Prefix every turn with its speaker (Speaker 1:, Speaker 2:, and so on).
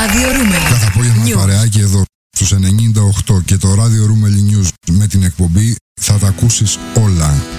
Speaker 1: Radio Roomeli.
Speaker 2: Κάθε απόγευμα παρεάκι εδώ στους 98 και το Radio Roomeli News με την εκπομπή θα τα ακούσεις όλα.